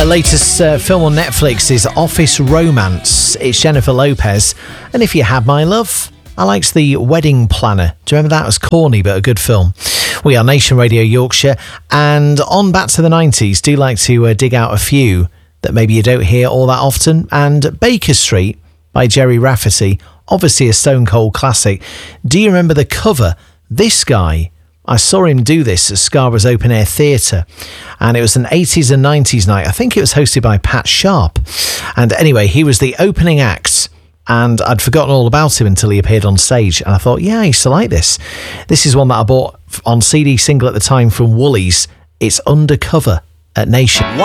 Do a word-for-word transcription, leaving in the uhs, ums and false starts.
latest uh, film on Netflix is Office Romance. It's Jennifer Lopez. And If You Had My Love, I liked The Wedding Planner. Do you remember that? It was corny, but a good film. We are Nation Radio Yorkshire. And on back to the nineties, do like to uh, dig out a few that maybe you don't hear all that often. And Baker Street by Jerry Rafferty, obviously a Stone Cold classic. Do you remember the cover? This guy, I saw him do this at Scarborough's Open Air Theatre, and it was an eighties and nineties night. I think it was hosted by Pat Sharp. And anyway, he was the opening act, and I'd forgotten all about him until he appeared on stage, and I thought, yeah, I used to like this. This is one that I bought on C D single at the time from Woolies. It's Undercover at Nation.